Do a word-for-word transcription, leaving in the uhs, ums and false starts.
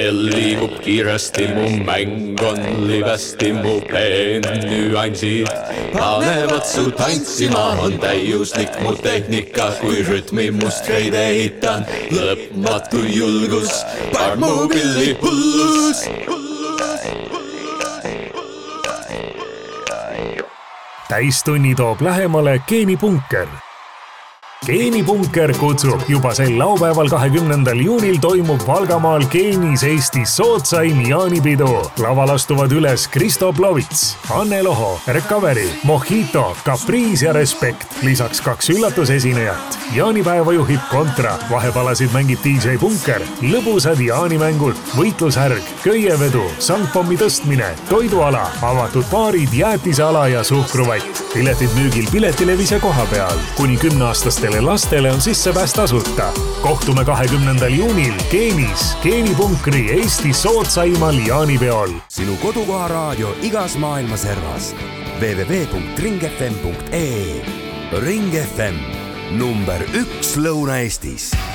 liigub kiiresti, mu mäng on libesti, mu peen nüansid panevad su tantsima, on täiuslik mu tehnika, kui rütmi mustreid ehitan, lõpmatu julgus, Barmobili hullus. Täistunni toob lähemale Geenipunker. Geenipunker kutsub juba sel laupäeval kahekümnendal juunil toimub Valgamaal Geenis Eestis sootsaim jaanipidu. Laval astuvad üles Kristo Plovits, Anne Loho, Recovery, Mojito, Caprice ja Respect. Lisaks kaks üllatusesinejat. Jaanipäeva juhib Kontra, vahepalasid mängib D J Punker, lõbusad jaanimängud, võitlushärg, köievedu, sangpommi tõstmine, toiduala, avatud baarid, jäätisala ja suhkruvett. Piletid müügil Piletilevis ja koha peal. Kuni kümneaastastele lastele on sissepääs tasuta. Kohtume kahekümnendal juunil Geenis, Geenipunkri Eesti sootsaimal jaanipeol. Sinu kodukoha raadio igas maailma servas. w w w punkt ring f m punkt e e Ring F M, number üks Lõuna-Eestis.